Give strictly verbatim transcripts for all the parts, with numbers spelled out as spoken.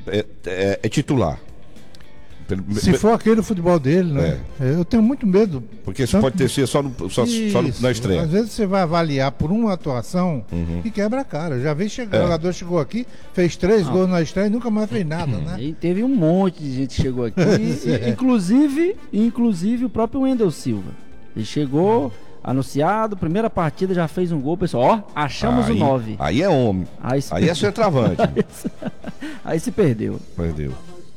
é, é, é titular. Se for aquele futebol dele, né? É. Eu tenho muito medo. Porque isso pode ter sido só, no, só, só no, na estreia. Às vezes você vai avaliar por uma atuação uhum. e quebra a cara. Eu já vi chegar, é. o jogador chegou aqui, fez três ah. gols na estreia e nunca mais fez nada, né? E teve um monte de gente que chegou aqui. e, é. inclusive, inclusive o próprio Wendel Silva. Ele chegou, anunciado, primeira partida, já fez um gol, pessoal. Ó, achamos aí, o nove. Aí é homem. Aí, aí é centroavante. aí, aí se perdeu. Perdeu.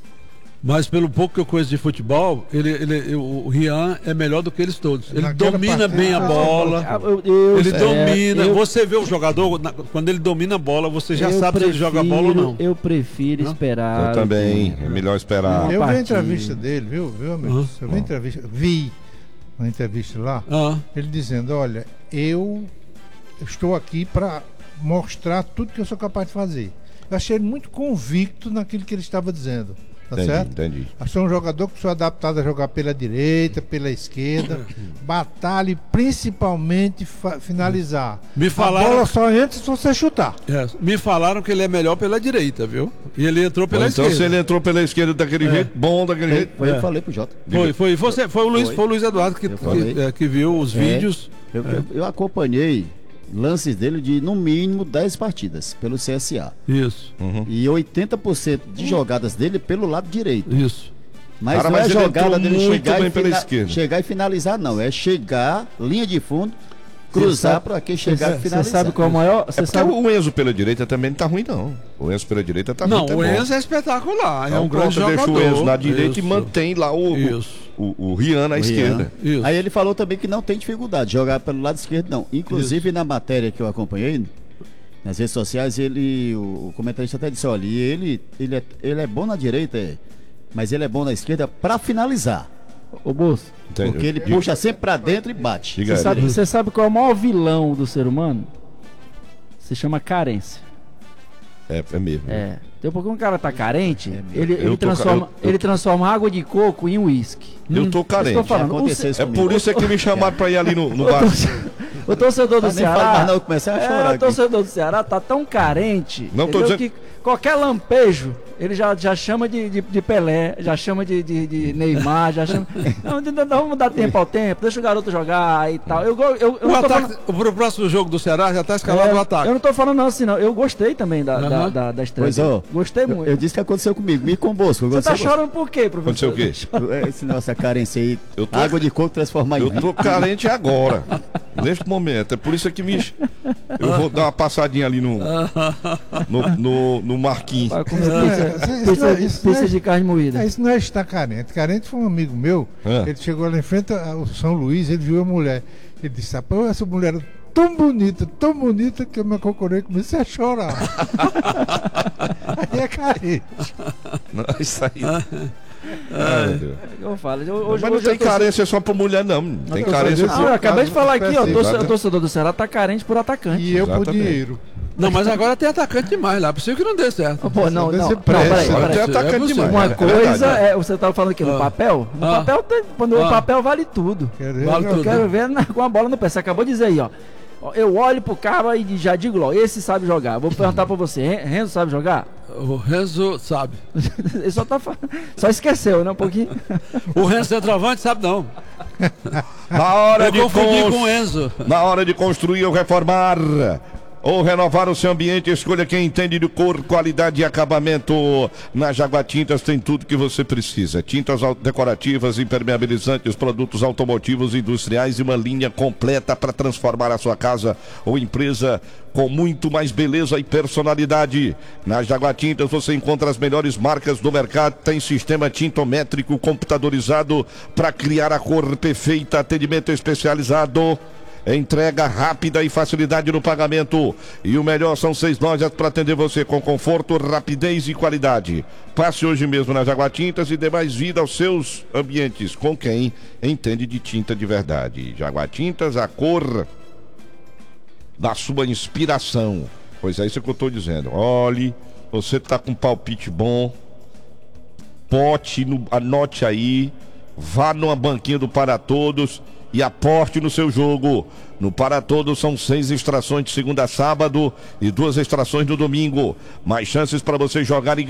Mas pelo pouco que eu conheço de futebol, ele, ele, o Rian é melhor do que eles todos. Ele Naquela domina partida, bem a bola. Eu, eu, ele é, domina. Eu, você vê o jogador, na, quando ele domina a bola, você já sabe prefiro, se ele joga a bola ou não. Eu prefiro não? esperar. Eu também, é melhor esperar. Eu vi a entrevista dele, viu, viu amigo? Uhum. Eu vi a entrevista, vi uma entrevista lá, uhum. ele dizendo, olha, eu estou aqui para mostrar tudo que eu sou capaz de fazer. Eu achei ele muito convicto naquilo que ele estava dizendo. Tá entendi, certo? Entendi. Achei um jogador que sou adaptado a jogar pela direita, pela esquerda, batalhe principalmente finalizar. Me falaram... A bola só entra se você chutar. É, me falaram que ele é melhor pela direita, viu? E ele entrou pela Bom, esquerda. Então se ele entrou pela esquerda daquele é. jeito, bom daquele foi, jeito. Foi é. eu que falei pro Jota. Foi, foi, você, foi, o Luiz, foi. foi o Luiz Eduardo que, que, é, que viu os é. vídeos. Eu, é. eu, eu acompanhei lances dele de no mínimo dez partidas pelo C S A. Isso. Uhum. E oitenta por cento de jogadas dele pelo lado direito. Isso. Mas Cara, não mas é jogada dele chegar e, pela fina... chegar e finalizar, não. É chegar, linha de fundo, cruzar para quem chegar e finalizar. Você sabe qual é o maior? É sabe... O Enzo pela direita também não tá ruim, não. O Enzo pela direita tá não, ruim. Não, o tá Enzo é espetacular. É então, um grande jogador. Deixa o Enzo na direita Isso. e mantém lá o, o, o, o Rian na o esquerda. Rian. Aí ele falou também que não tem dificuldade de jogar pelo lado esquerdo, não. Inclusive Isso. na matéria que eu acompanhei, nas redes sociais, ele, o, o comentarista até disse, olha, ele, ele, é, ele é bom na direita, é, mas ele é bom na esquerda para finalizar. Ô, Bolso. Porque ele Diga. puxa sempre pra dentro e bate. Você sabe, você sabe qual é o maior vilão do ser humano? Se chama carência. É, é mesmo. É. Então, porque um cara tá carente, é ele, ele, transforma, ca... eu, eu... ele transforma água de coco em uísque. Eu tô carente. Eu tô falando, é por isso é que me chamaram pra ir ali no, no bar. O torcedor do Ceará. Não, comecei a chorar. É, o torcedor do Ceará tá tão carente. Não tô dizendo... que qualquer lampejo, ele já, já chama de, de, de Pelé, já chama de, de, de Neymar, já chama. Não, não, não, vamos dar tempo ao tempo, deixa o garoto jogar e tal. Eu, eu, eu, eu o não ataque, falando... pro próximo jogo do Ceará já tá escalado é, o ataque. Eu não tô falando não assim, não. Eu gostei também da, uhum. da, da, da estreia. Pois, ó, gostei muito. Eu, eu disse que aconteceu comigo, me com o Bosco. Você tá chorando por quê, professor? Aconteceu o quê? Esse nossa carência aí, eu tô... água de coco transformar em Eu tô carente agora, neste momento. É por isso que me... Eu vou dar uma passadinha ali no, no, no, no Marquinhos. Pizza de carne moída. É, isso não é estar carente. Carente foi um amigo meu. É. Ele chegou lá em frente ao São Luís, ele viu a mulher. Ele disse: rapaz, essa mulher é tão bonita, tão bonita que eu me concorrei e comecei a chorar. Aí é carente. Não, isso aí. Ai, eu falo, eu, hoje, mas não hoje tem tô... carência só pra mulher, não. não tem carência. Ah, eu acabei de falar aqui, ó. O torcedor do Ceará tá carente por atacante. E eu Exatamente. por dinheiro. Não, mas agora tem atacante demais lá. Possível que não dê certo. Pô, não, não, não, não, peraí, peraí. Tem atacante é demais. Uma coisa é, você tava falando aqui no ah. papel? No ah. papel, tem, quando ah. o papel vale tudo. Quero vale eu tudo. quero ver na, com a bola no pé. Você acabou de dizer aí, ó. Eu olho pro cara e já digo logo, esse sabe jogar. Vou perguntar pra você, Renzo sabe jogar? O Renzo sabe. Ele só tá só esqueceu, né? Um pouquinho. O Renzo centroavante sabe não. Na hora eu de confundi cons... com o Enzo. Na hora de construir ou reformar ou renovar o seu ambiente, escolha quem entende de cor, qualidade e acabamento. Na Jaguatintas tem tudo que você precisa: tintas decorativas, impermeabilizantes, produtos automotivos, industriais e uma linha completa para transformar a sua casa ou empresa com muito mais beleza e personalidade. Na Jaguatintas você encontra as melhores marcas do mercado, tem sistema tintométrico computadorizado para criar a cor perfeita, atendimento especializado, entrega rápida e facilidade no pagamento. E o melhor, são seis lojas para atender você com conforto, rapidez e qualidade. Passe hoje mesmo na Jaguatintas e dê mais vida aos seus ambientes com quem entende de tinta de verdade. Jaguatintas, a cor da sua inspiração. Pois é isso que eu estou dizendo. Olhe, você está com um palpite bom, pote, no, anote aí, vá numa banquinha do Para Todos e aporte no seu jogo. No Para Todos são seis extrações de segunda a sábado e duas extrações no domingo. Mais chances para você jogar e